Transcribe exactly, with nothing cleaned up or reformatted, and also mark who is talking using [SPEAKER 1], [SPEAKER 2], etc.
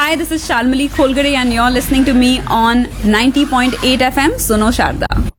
[SPEAKER 1] Hi, this is Shalmali Kholgare and you're listening to me on ninety point eight F M Suno Sharda.